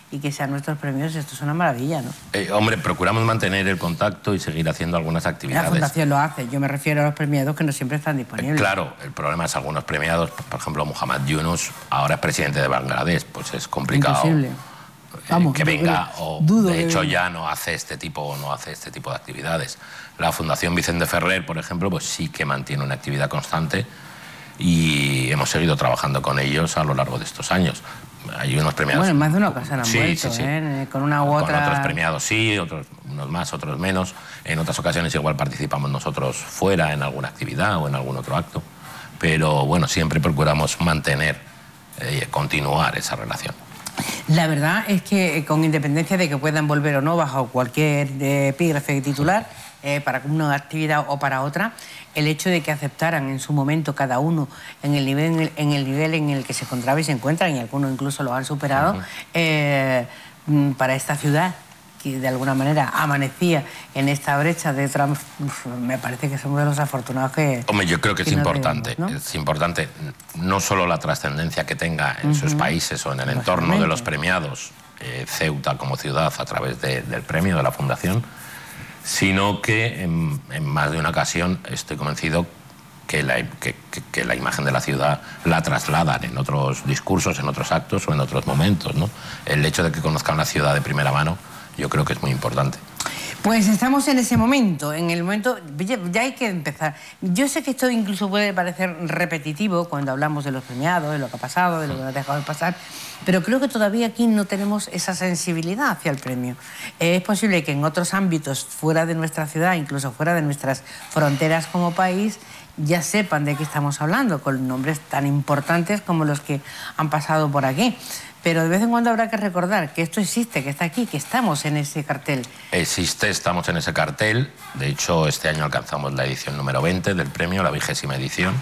y que sean nuestros premios, esto es una maravilla, ¿no? Hombre, procuramos mantener el contacto y seguir haciendo algunas actividades. La Fundación lo hace, yo me refiero a los premiados que no siempre están disponibles. Claro, el problema es algunos premiados, por ejemplo, Muhammad Yunus, ahora es presidente de Bangladesh, pues es complicado. Imposible. Vamos, que venga, o de hecho ya no hace este tipo de actividades. La Fundación Vicente Ferrer, por ejemplo, pues sí que mantiene una actividad constante y hemos seguido trabajando con ellos a lo largo de estos años. Hay unos premiados... Bueno, en más de una ocasión han vuelto, sí. Con una u otra... Con otros premiados sí, unos más, otros menos. En otras ocasiones igual participamos nosotros fuera en alguna actividad o en algún otro acto. Pero bueno, siempre procuramos mantener, continuar esa relación. La verdad es que con independencia de que puedan volver o no bajo cualquier epígrafe titular, para una actividad o para otra, el hecho de que aceptaran en su momento cada uno en el nivel en el que se encontraba y se encuentran, y algunos incluso lo han superado, para esta ciudad que de alguna manera amanecía en esta brecha de Trump, me parece que somos de los afortunados que... Hombre, yo creo que es importante, ¿no? Es importante no solo la trascendencia que tenga en sus países o en el entorno de los premiados, Ceuta como ciudad a través del premio de la Fundación, sino que en más de una ocasión estoy convencido que la imagen de la ciudad la trasladan en otros discursos, en otros actos o en otros momentos, ¿no? El hecho de que conozcan la ciudad de primera mano yo creo que es muy importante. Pues estamos en ese momento, ya hay que empezar. Yo sé que esto incluso puede parecer repetitivo cuando hablamos de los premiados, de lo que ha pasado, de lo que ha dejado de pasar, pero creo que todavía aquí no tenemos esa sensibilidad hacia el premio. Es posible que en otros ámbitos fuera de nuestra ciudad, incluso fuera de nuestras fronteras como país, ya sepan de qué estamos hablando, con nombres tan importantes como los que han pasado por aquí. Pero de vez en cuando habrá que recordar que esto existe, que está aquí, que estamos en ese cartel. Existe, estamos en ese cartel. De hecho, este año alcanzamos la edición número 20 del premio, la 20ª edición.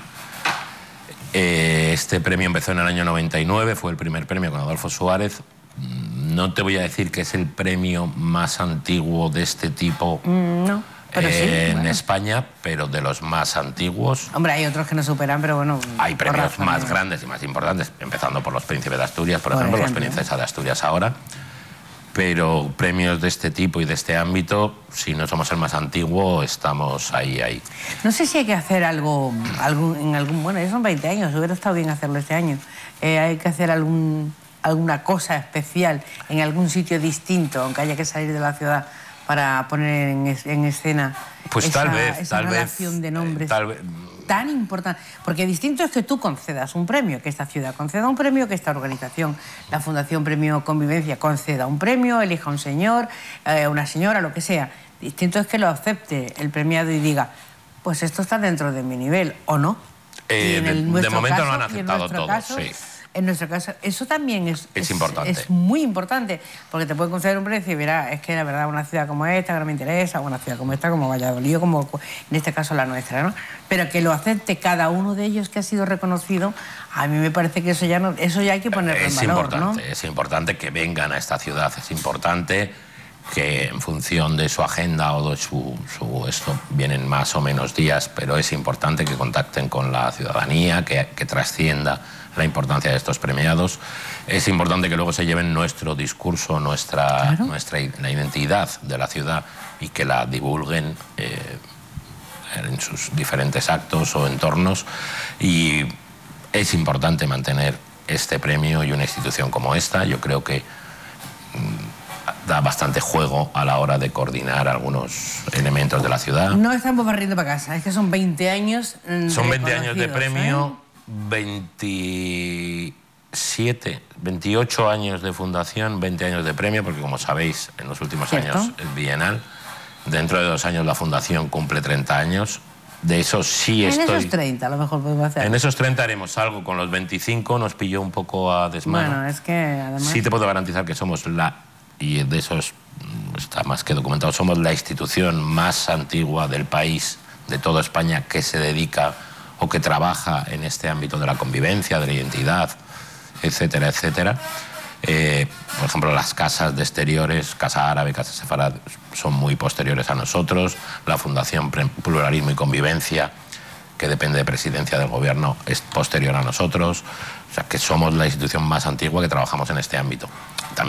Este premio empezó en el año 99, fue el primer premio con Adolfo Suárez. No te voy a decir que es el premio más antiguo de este tipo. No. Pero sí, en España, pero de los más antiguos. Hombre, hay otros que nos superan, pero bueno... Hay premios más grandes y más importantes, empezando por los Príncipes de Asturias, por ejemplo, los Princesas de Asturias ahora. Pero premios de este tipo y de este ámbito, si no somos el más antiguo, estamos ahí. No sé si hay que hacer algo bueno, ya son 20 años, hubiera estado bien hacerlo este año. Hay que hacer alguna cosa especial en algún sitio distinto, aunque haya que salir de la ciudad, para poner en escena esa relación de nombres tan importante. Porque distinto es que tú concedas un premio, que esta ciudad conceda un premio, que esta organización, la Fundación Premio Convivencia, conceda un premio, elija un señor, una señora, lo que sea. Distinto es que lo acepte el premiado y diga, pues esto está dentro de mi nivel, ¿o no? De momento lo han aceptado todos, sí. En nuestro caso, eso también es importante. Es muy importante, porque te puede conceder un precio y verás, es que la verdad una ciudad como esta que no me interesa, una ciudad como esta, como Valladolid, o como en este caso la nuestra, ¿no? Pero que lo acepte cada uno de ellos que ha sido reconocido, a mí me parece que eso ya hay que ponerlo en valor, ¿no? Es importante que vengan a esta ciudad, es importante que en función de su agenda o de esto vienen más o menos días, pero es importante que contacten con la ciudadanía, que trascienda la importancia de estos premiados. Es importante que luego se lleven nuestro discurso, la identidad de la ciudad y que la divulguen en sus diferentes actos o entornos. Y es importante mantener este premio y una institución como esta. Yo creo que da bastante juego a la hora de coordinar algunos elementos de la ciudad. No estamos barriendo para casa, es que son 20 años. Son 20 años de premio, 28 años de fundación, 20 años de premio, porque como sabéis, en los últimos años es bienal. Dentro de 2 años la fundación cumple 30 años. De eso sí estoy... En esos 30 a lo mejor podemos hacer. En esos 30 haremos algo. Con los 25 nos pilló un poco a desmano. Bueno, es que además... Sí te puedo garantizar que somos y de esos está más que documentado, somos la institución más antigua del país, de toda España, que se dedica o que trabaja en este ámbito de la convivencia, de la identidad, etcétera, etcétera. Por ejemplo, las casas de exteriores, Casa Árabe, Casa Sefarad, son muy posteriores a nosotros. La Fundación Pluralismo y Convivencia, que depende de Presidencia del Gobierno, es posterior a nosotros. O sea, que somos la institución más antigua que trabajamos en este ámbito.